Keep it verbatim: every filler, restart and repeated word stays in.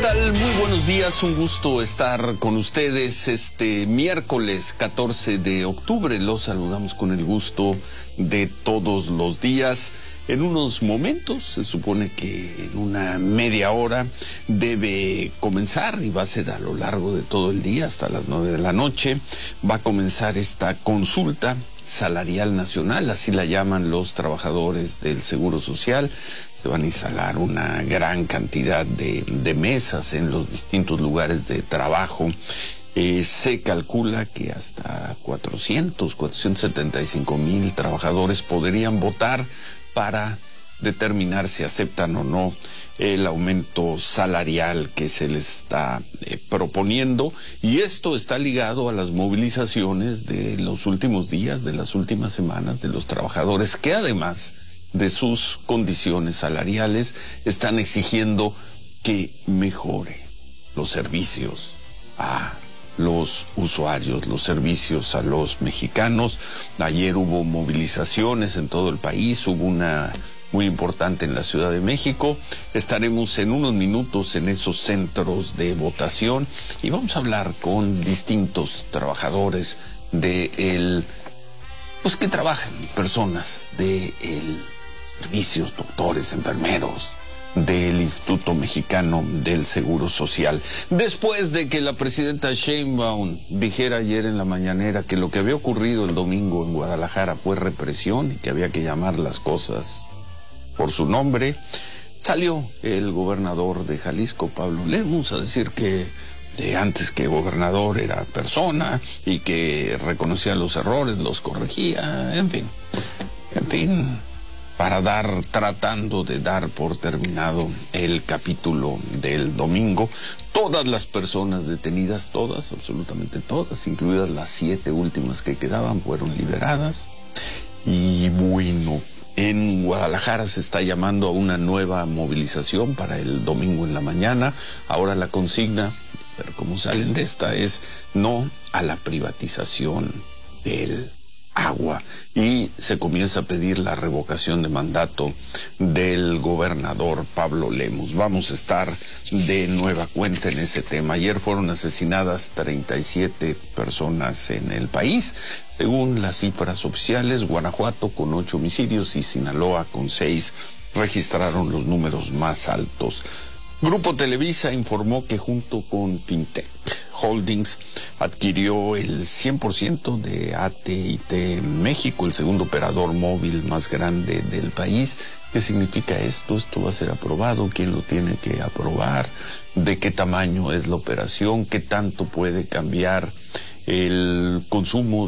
tal? Muy buenos días, un gusto estar con ustedes este miércoles catorce de octubre. Los saludamos con el gusto de todos los días. En unos momentos, se supone que en una media hora debe comenzar, y va a ser a lo largo de todo el día hasta las nueve de la noche, va a comenzar esta consulta salarial nacional, así la llaman los trabajadores del Seguro Social. Se van a instalar una gran cantidad de, de mesas en los distintos lugares de trabajo. Eh, se calcula que hasta cuatrocientos, cuatrocientos setenta y cinco mil trabajadores podrían votar para determinar si aceptan o no el aumento salarial que se les está eh, proponiendo, y esto está ligado a las movilizaciones de los últimos días, de las últimas semanas, de los trabajadores que además de sus condiciones salariales están exigiendo que mejore los servicios a los usuarios, los servicios a los mexicanos. Ayer hubo movilizaciones en todo el país, hubo una muy importante en la Ciudad de México. Estaremos en unos minutos en esos centros de votación y vamos a hablar con distintos trabajadores de el, pues que trabajan, personas de el servicios, doctores, enfermeros, del Instituto Mexicano del Seguro Social. Después de que la presidenta Sheinbaum dijera ayer en la mañanera que lo que había ocurrido el domingo en Guadalajara fue represión y que había que llamar las cosas por su nombre, salió el gobernador de Jalisco, Pablo Lemus, a decir que de antes que gobernador era persona y que reconocía los errores, los corregía, en fin, en fin... para dar, tratando de dar por terminado el capítulo del domingo. Todas las personas detenidas, todas, absolutamente todas, incluidas las siete últimas que quedaban, fueron liberadas. Y bueno, en Guadalajara se está llamando a una nueva movilización para el domingo en la mañana. Ahora la consigna, ver cómo salen de esta, es no a la privatización del agua, y se comienza a pedir la revocación de mandato del gobernador Pablo Lemus. Vamos a estar de nueva cuenta en ese tema. Ayer fueron asesinadas treinta y siete personas en el país, según las cifras oficiales. Guanajuato con ocho homicidios y Sinaloa con seis registraron los números más altos. Grupo Televisa informó que junto con Fintech Holdings adquirió el cien por ciento de A T y T México, el segundo operador móvil más grande del país. ¿Qué significa esto? Esto va a ser aprobado. ¿Quién lo tiene que aprobar? ¿De qué tamaño es la operación? ¿Qué tanto puede cambiar el consumo